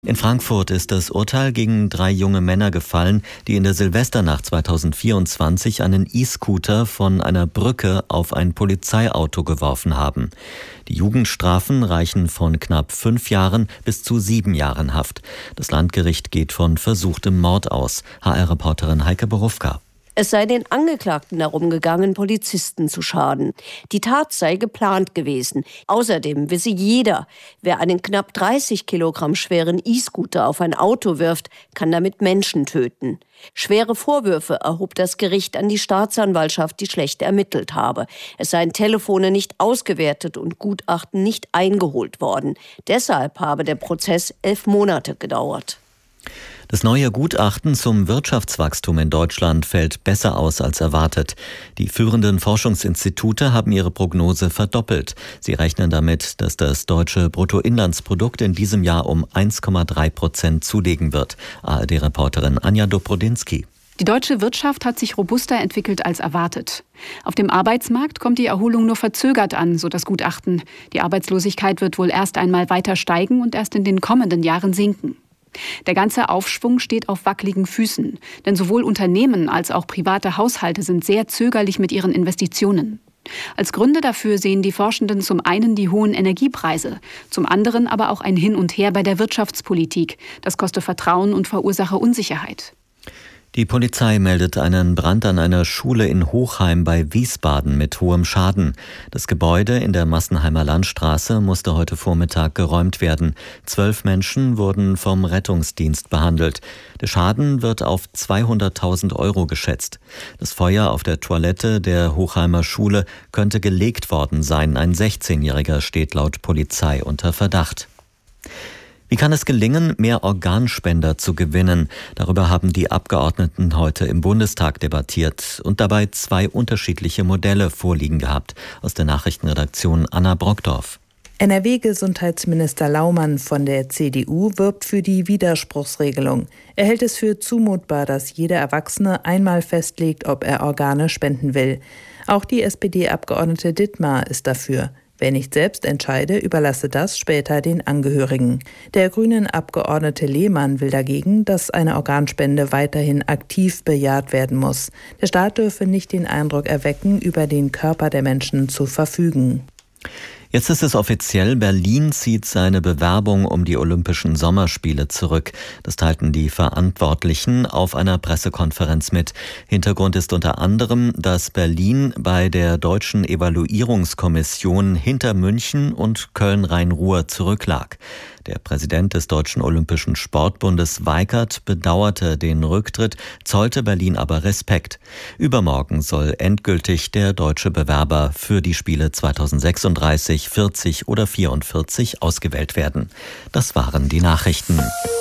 In Frankfurt ist das Urteil gegen 3 junge Männer gefallen, die in der Silvesternacht 2024 einen E-Scooter von einer Brücke auf ein Polizeiauto geworfen haben. Die Jugendstrafen reichen von knapp 5 Jahren bis zu 7 Jahren Haft. Das Landgericht geht von versuchtem Mord aus. HR-Reporterin Heike Borufka. Es sei den Angeklagten darum gegangen, Polizisten zu schaden. Die Tat sei geplant gewesen. Außerdem wisse jeder, wer einen knapp 30 Kilogramm schweren E-Scooter auf ein Auto wirft, kann damit Menschen töten. Schwere Vorwürfe erhob das Gericht an die Staatsanwaltschaft, die schlecht ermittelt habe. Es seien Telefone nicht ausgewertet und Gutachten nicht eingeholt worden. Deshalb habe der Prozess 11 Monate gedauert. Das neue Gutachten zum Wirtschaftswachstum in Deutschland fällt besser aus als erwartet. Die führenden Forschungsinstitute haben ihre Prognose verdoppelt. Sie rechnen damit, dass das deutsche Bruttoinlandsprodukt in diesem Jahr um 1,3% zulegen wird. ARD-Reporterin Anja Dobrodinsky. Die deutsche Wirtschaft hat sich robuster entwickelt als erwartet. Auf dem Arbeitsmarkt kommt die Erholung nur verzögert an, so das Gutachten. Die Arbeitslosigkeit wird wohl erst einmal weiter steigen und erst in den kommenden Jahren sinken. Der ganze Aufschwung steht auf wackeligen Füßen, denn sowohl Unternehmen als auch private Haushalte sind sehr zögerlich mit ihren Investitionen. Als Gründe dafür sehen die Forschenden zum einen die hohen Energiepreise, zum anderen aber auch ein Hin und Her bei der Wirtschaftspolitik. Das koste Vertrauen und verursache Unsicherheit. Die Polizei meldet einen Brand an einer Schule in Hochheim bei Wiesbaden mit hohem Schaden. Das Gebäude in der Massenheimer Landstraße musste heute Vormittag geräumt werden. 12 Menschen wurden vom Rettungsdienst behandelt. Der Schaden wird auf 200.000 € geschätzt. Das Feuer auf der Toilette der Hochheimer Schule könnte gelegt worden sein. Ein 16-Jähriger steht laut Polizei unter Verdacht. Wie kann es gelingen, mehr Organspender zu gewinnen? Darüber haben die Abgeordneten heute im Bundestag debattiert und dabei 2 unterschiedliche Modelle vorliegen gehabt. Aus der Nachrichtenredaktion Anna Brockdorf. NRW-Gesundheitsminister Laumann von der CDU wirbt für die Widerspruchsregelung. Er hält es für zumutbar, dass jeder Erwachsene einmal festlegt, ob er Organe spenden will. Auch die SPD-Abgeordnete Dittmar ist dafür. Wer nicht selbst entscheide, überlasse das später den Angehörigen. Der grünen Abgeordnete Lehmann will dagegen, dass eine Organspende weiterhin aktiv bejaht werden muss. Der Staat dürfe nicht den Eindruck erwecken, über den Körper der Menschen zu verfügen. Jetzt ist es offiziell, Berlin zieht seine Bewerbung um die Olympischen Sommerspiele zurück. Das teilten die Verantwortlichen auf einer Pressekonferenz mit. Hintergrund ist unter anderem, dass Berlin bei der Deutschen Evaluierungskommission hinter München und Köln-Rhein-Ruhr zurücklag. Der Präsident des Deutschen Olympischen Sportbundes Weikert bedauerte den Rücktritt, zollte Berlin aber Respekt. Übermorgen soll endgültig der deutsche Bewerber für die Spiele 2036, 40 oder 44 ausgewählt werden. Das waren die Nachrichten.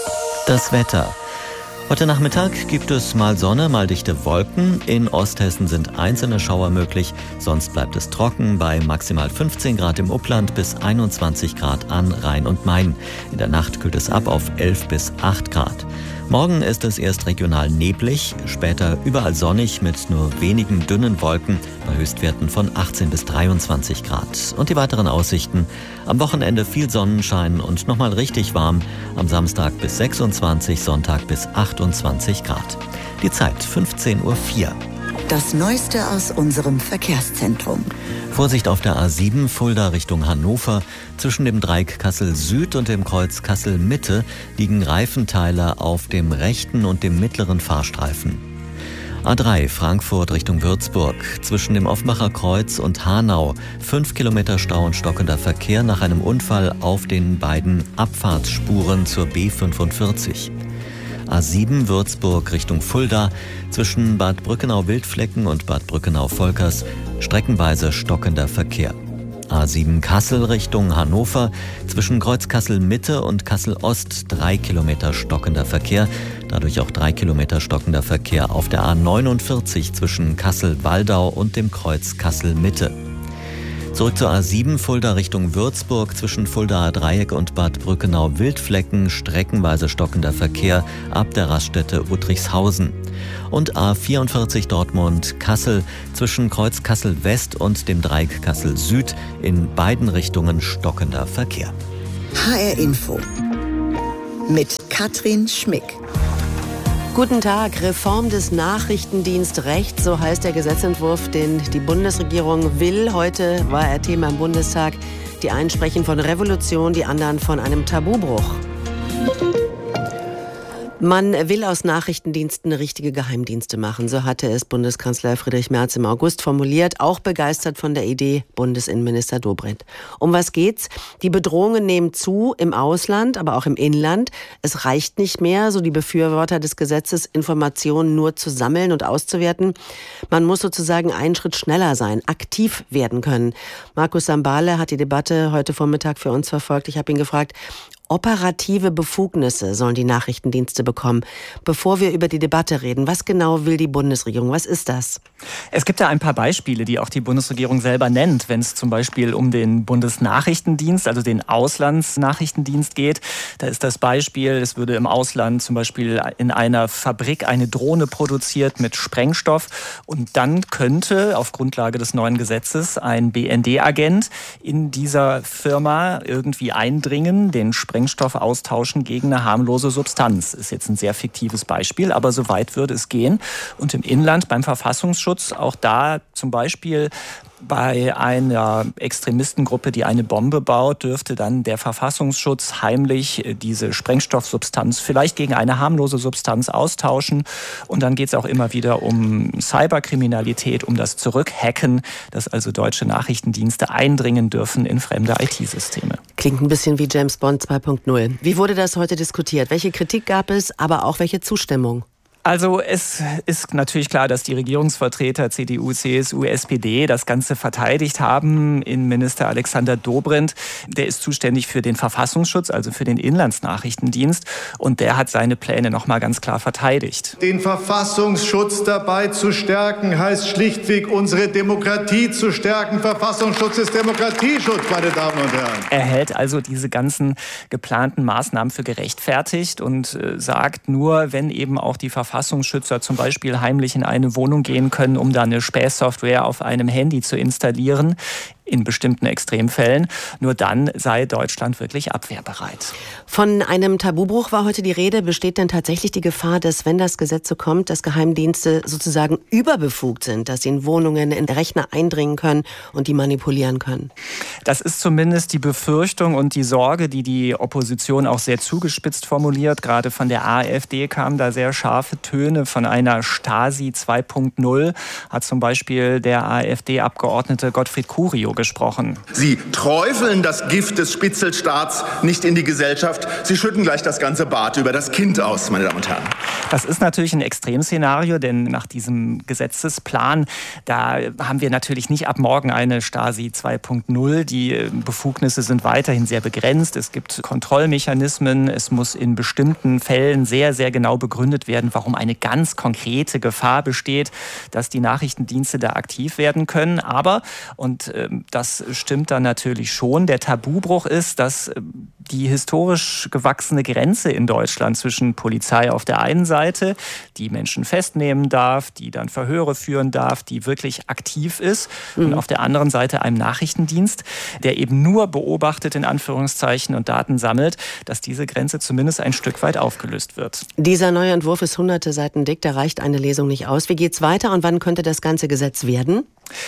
Das Wetter. Heute Nachmittag gibt es mal Sonne, mal dichte Wolken. In Osthessen sind einzelne Schauer möglich. Sonst bleibt es trocken bei maximal 15 Grad im Upland bis 21 Grad an Rhein und Main. In der Nacht kühlt es ab auf 11 bis 8 Grad. Morgen ist es erst regional neblig, später überall sonnig mit nur wenigen dünnen Wolken bei Höchstwerten von 18 bis 23 Grad. Und die weiteren Aussichten: am Wochenende viel Sonnenschein und nochmal richtig warm. Am Samstag bis 26, Sonntag bis 28 Grad. Die Zeit 15:04 Uhr. Das Neueste aus unserem Verkehrszentrum. Vorsicht auf der A7 Fulda Richtung Hannover. Zwischen dem Dreieck Kassel Süd und dem Kreuz Kassel Mitte liegen Reifenteile auf dem rechten und dem mittleren Fahrstreifen. A3 Frankfurt Richtung Würzburg. Zwischen dem Offenbacher Kreuz und Hanau 5 Kilometer Stau und stockender Verkehr nach einem Unfall auf den beiden Abfahrtsspuren zur B45. A7 Würzburg Richtung Fulda. Zwischen Bad Brückenau-Wildflecken und Bad Brückenau-Volkers streckenweise stockender Verkehr. A7 Kassel Richtung Hannover. Zwischen Kreuz Kassel Mitte und Kassel Ost 3 Kilometer stockender Verkehr. Dadurch auch 3 Kilometer stockender Verkehr auf der A49 zwischen Kassel-Waldau und dem Kreuz Kassel Mitte. Zurück zur A7 Fulda Richtung Würzburg. Zwischen Fuldaer Dreieck und Bad Brückenau-Wildflecken streckenweise stockender Verkehr ab der Raststätte Uttrichshausen. Und A44 Dortmund-Kassel zwischen Kreuz Kassel West und dem Dreieck Kassel Süd in beiden Richtungen stockender Verkehr. HR Info. mit Katrin Schmick. Guten Tag. Reform des Nachrichtendienstrechts, so heißt der Gesetzentwurf, den die Bundesregierung will. Heute war er Thema im Bundestag. Die einen sprechen von Revolution, die anderen von einem Tabubruch. Man will aus Nachrichtendiensten richtige Geheimdienste machen. So hatte es Bundeskanzler Friedrich Merz im August formuliert, auch begeistert von der Idee Bundesinnenminister Dobrindt. Um was geht's? Die Bedrohungen nehmen zu im Ausland, aber auch im Inland. Es reicht nicht mehr, so die Befürworter des Gesetzes, Informationen nur zu sammeln und auszuwerten. Man muss sozusagen einen Schritt schneller sein, aktiv werden können. Markus Sambale hat die Debatte heute Vormittag für uns verfolgt. Ich habe ihn gefragt, operative Befugnisse sollen die Nachrichtendienste bekommen. Bevor wir über die Debatte reden, was genau will die Bundesregierung? Was ist das? Es gibt da ein paar Beispiele, die auch die Bundesregierung selber nennt, wenn es zum Beispiel um den Bundesnachrichtendienst, also den Auslandsnachrichtendienst geht. Da ist das Beispiel, es würde im Ausland zum Beispiel in einer Fabrik eine Drohne produziert mit Sprengstoff und dann könnte auf Grundlage des neuen Gesetzes ein BND-Agent in dieser Firma irgendwie eindringen, den Sprengstoff austauschen gegen eine harmlose Substanz. Ist jetzt ein sehr fiktives Beispiel, aber so weit würde es gehen. Und im Inland beim Verfassungsschutz, auch da zum Beispiel bei einer Extremistengruppe, die eine Bombe baut, dürfte dann der Verfassungsschutz heimlich diese Sprengstoffsubstanz vielleicht gegen eine harmlose Substanz austauschen. Und dann geht es auch immer wieder um Cyberkriminalität, um das Zurückhacken, dass also deutsche Nachrichtendienste eindringen dürfen in fremde IT-Systeme. Klingt ein bisschen wie James Bond 2.0. Wie wurde das heute diskutiert? Welche Kritik gab es, aber auch welche Zustimmung? Also es ist natürlich klar, dass die Regierungsvertreter CDU, CSU, SPD das Ganze verteidigt haben. Innenminister Alexander Dobrindt, der ist zuständig für den Verfassungsschutz, also für den Inlandsnachrichtendienst. Und der hat seine Pläne nochmal ganz klar verteidigt. Den Verfassungsschutz dabei zu stärken, heißt schlichtweg, unsere Demokratie zu stärken. Verfassungsschutz ist Demokratieschutz, meine Damen und Herren. Er hält also diese ganzen geplanten Maßnahmen für gerechtfertigt und sagt, nur wenn eben auch die Verfassungsschützer zum Beispiel heimlich in eine Wohnung gehen können, um da eine Spähsoftware auf einem Handy zu installieren, in bestimmten Extremfällen, nur dann sei Deutschland wirklich abwehrbereit. Von einem Tabubruch war heute die Rede. Besteht denn tatsächlich die Gefahr, dass, wenn das Gesetz so kommt, dass Geheimdienste sozusagen überbefugt sind, dass sie in Wohnungen, in Rechner eindringen können und die manipulieren können? Das ist zumindest die Befürchtung und die Sorge, die die Opposition auch sehr zugespitzt formuliert. Gerade von der AfD kamen da sehr scharfe Töne. Von einer Stasi 2.0 hat zum Beispiel der AfD-Abgeordnete Gottfried Curio gesprochen. Sie träufeln das Gift des Spitzelstaats nicht in die Gesellschaft. Sie schütten gleich das ganze Bad über das Kind aus, meine Damen und Herren. Das ist natürlich ein Extremszenario, denn nach diesem Gesetzesplan, da haben wir natürlich nicht ab morgen eine Stasi 2.0. Die Befugnisse sind weiterhin sehr begrenzt. Es gibt Kontrollmechanismen. Es muss in bestimmten Fällen sehr, sehr genau begründet werden, warum eine ganz konkrete Gefahr besteht, dass die Nachrichtendienste da aktiv werden können. Aber, und das stimmt dann natürlich schon, der Tabubruch ist, dass die historisch gewachsene Grenze in Deutschland zwischen Polizei auf der einen Seite, die Menschen festnehmen darf, die dann Verhöre führen darf, die wirklich aktiv ist, und auf der anderen Seite einem Nachrichtendienst, der eben nur beobachtet, in Anführungszeichen, und Daten sammelt, dass diese Grenze zumindest ein Stück weit aufgelöst wird. Dieser neue Entwurf ist hunderte Seiten dick, da reicht eine Lesung nicht aus. Wie geht's weiter und wann könnte das ganze Gesetz werden?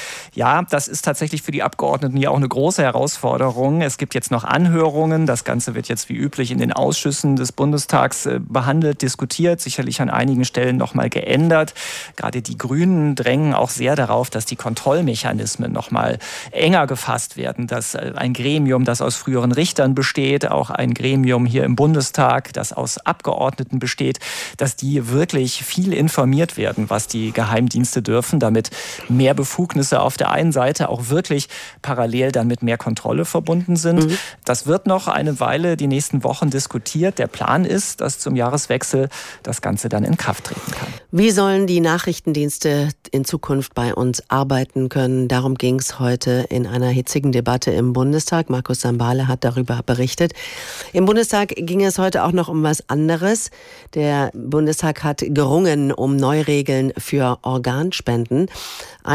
Ja, das ist tatsächlich für die Abgeordneten ja auch eine große Herausforderung. Es gibt jetzt noch Anhörungen. Das Ganze wird jetzt wie üblich in den Ausschüssen des Bundestags behandelt, diskutiert, sicherlich an einigen Stellen noch mal geändert. Gerade die Grünen drängen auch sehr darauf, dass die Kontrollmechanismen noch mal enger gefasst werden, dass ein Gremium, das aus früheren Richtern besteht, auch ein Gremium hier im Bundestag, das aus Abgeordneten besteht, dass die wirklich viel informiert werden, was die Geheimdienste dürfen, damit mehr Befugnisse auf der einen Seite auch wirklich parallel dann mit mehr Kontrolle verbunden sind. Das wird noch eine Weile, die nächsten Wochen diskutiert. Der Plan ist, dass zum Jahreswechsel das Ganze dann in Kraft treten kann. Wie sollen die Nachrichtendienste in Zukunft bei uns arbeiten können? Darum ging es heute in einer hitzigen Debatte im Bundestag. Markus Sambale hat darüber berichtet. Im Bundestag ging es heute auch noch um was anderes. Der Bundestag hat gerungen um Neuregeln für Organspenden. Eine Gruppe von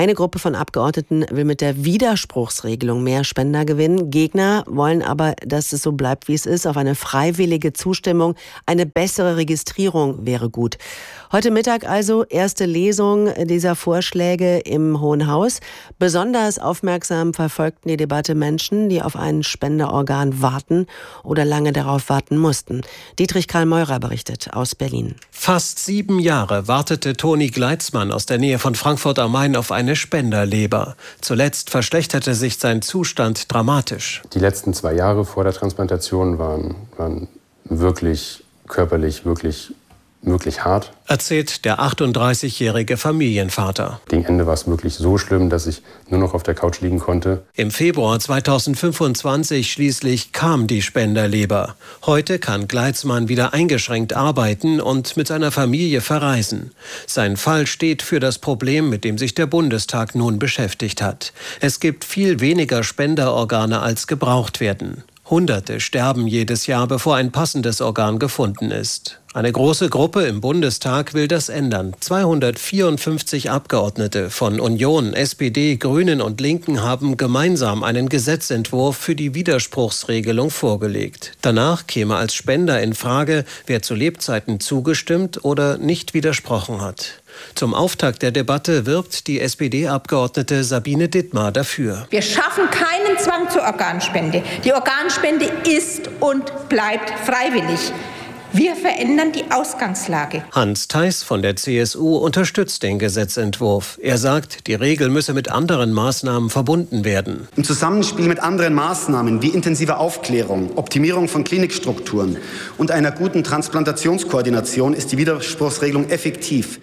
von Abgeordneten will mit der Widerspruchsregelung mehr Spender gewinnen. Gegner wollen aber, dass es so bleibt, wie es ist. Auf eine freiwillige Zustimmung, eine bessere Registrierung wäre gut. Heute Mittag also erste Lesung dieser Vorschläge im Hohen Haus. Besonders aufmerksam verfolgten die Debatte Menschen, die auf ein Spenderorgan warten oder lange darauf warten mussten. Dietrich Karl Meurer berichtet aus Berlin. Fast 7 Jahre wartete Toni Gleitzmann aus der Nähe von Frankfurt am Main auf eine Spenderleber. Zuletzt verschlechterte sich sein Zustand dramatisch. Die letzten 2 Jahre vor der Transplantation waren wirklich körperlich, wirklich hart. Erzählt der 38-jährige Familienvater. Gegen Ende war es wirklich so schlimm, dass ich nur noch auf der Couch liegen konnte. Im Februar 2025 schließlich kam die Spenderleber. Heute kann Gleitzmann wieder eingeschränkt arbeiten und mit seiner Familie verreisen. Sein Fall steht für das Problem, mit dem sich der Bundestag nun beschäftigt hat. Es gibt viel weniger Spenderorgane, als gebraucht werden. Hunderte sterben jedes Jahr, bevor ein passendes Organ gefunden ist. Eine große Gruppe im Bundestag will das ändern. 254 Abgeordnete von Union, SPD, Grünen und Linken haben gemeinsam einen Gesetzentwurf für die Widerspruchsregelung vorgelegt. Danach käme als Spender in Frage, wer zu Lebzeiten zugestimmt oder nicht widersprochen hat. Zum Auftakt der Debatte wirbt die SPD-Abgeordnete Sabine Dittmar dafür. Wir schaffen keinen Zwang zur Organspende. Die Organspende ist und bleibt freiwillig. Wir verändern die Ausgangslage. Hans Theis von der CSU unterstützt den Gesetzentwurf. Er sagt, die Regel müsse mit anderen Maßnahmen verbunden werden. Im Zusammenspiel mit anderen Maßnahmen wie intensiver Aufklärung, Optimierung von Klinikstrukturen und einer guten Transplantationskoordination ist die Widerspruchsregelung effektiv.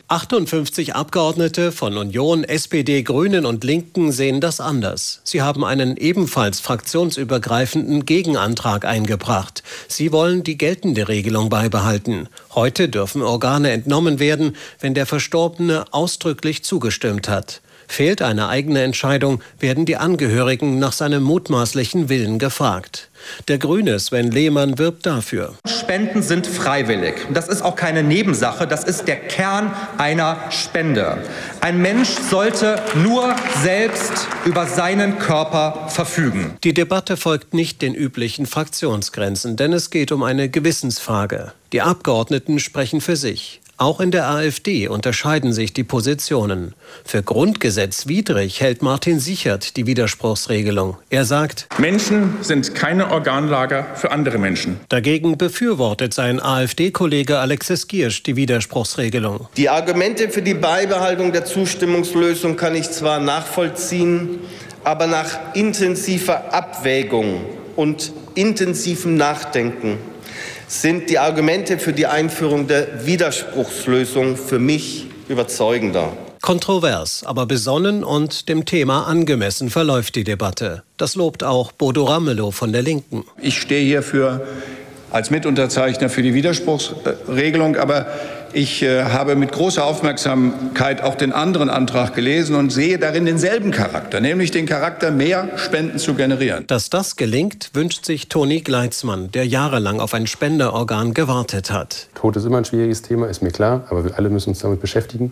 58 Abgeordnete von Union, SPD, Grünen und Linken sehen das anders. Sie haben einen ebenfalls fraktionsübergreifenden Gegenantrag eingebracht. Sie wollen die geltende Regelung beibehalten. Heute dürfen Organe entnommen werden, wenn der Verstorbene ausdrücklich zugestimmt hat. Fehlt eine eigene Entscheidung, werden die Angehörigen nach seinem mutmaßlichen Willen gefragt. Der Grüne Sven Lehmann wirbt dafür. Spenden sind freiwillig. Das ist auch keine Nebensache, das ist der Kern einer Spende. Ein Mensch sollte nur selbst über seinen Körper verfügen. Die Debatte folgt nicht den üblichen Fraktionsgrenzen, denn es geht um eine Gewissensfrage. Die Abgeordneten sprechen für sich. Auch in der AfD unterscheiden sich die Positionen. Für grundgesetzwidrig hält Martin Sichert die Widerspruchsregelung. Er sagt, Menschen sind keine Organlager für andere Menschen. Dagegen befürwortet sein AfD-Kollege Alexis Giersch die Widerspruchsregelung. Die Argumente für die Beibehaltung der Zustimmungslösung kann ich zwar nachvollziehen, aber nach intensiver Abwägung und intensivem Nachdenken sind die Argumente für die Einführung der Widerspruchslösung für mich überzeugender. Kontrovers, aber besonnen und dem Thema angemessen verläuft die Debatte. Das lobt auch Bodo Ramelow von der Linken. Ich stehe hier als Mitunterzeichner für die Widerspruchsregelung, aber ich habe mit großer Aufmerksamkeit auch den anderen Antrag gelesen und sehe darin denselben Charakter, nämlich den Charakter, mehr Spenden zu generieren. Dass das gelingt, wünscht sich Toni Gleitzmann, der jahrelang auf ein Spenderorgan gewartet hat. Tod ist immer ein schwieriges Thema, ist mir klar, aber wir alle müssen uns damit beschäftigen.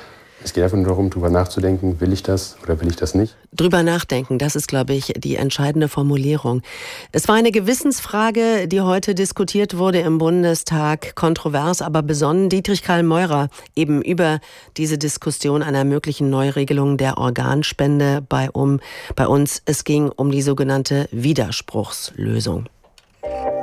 Es geht einfach nur darum, darüber nachzudenken, will ich das oder will ich das nicht? Drüber nachdenken, das ist, glaube ich, die entscheidende Formulierung. Es war eine Gewissensfrage, die heute diskutiert wurde im Bundestag. Kontrovers, aber besonnen. Dietrich Karl Meurer eben über diese Diskussion einer möglichen Neuregelung der Organspende bei uns. Es ging um die sogenannte Widerspruchslösung.